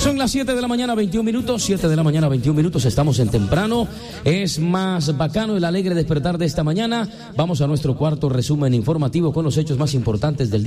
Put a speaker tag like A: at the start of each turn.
A: Son las 7 de la mañana, 21 minutos. 7 de la mañana, 21 minutos. Estamos en temprano. Es más bacano el alegre despertar de esta mañana. Vamos a nuestro cuarto resumen informativo con los hechos más importantes del día.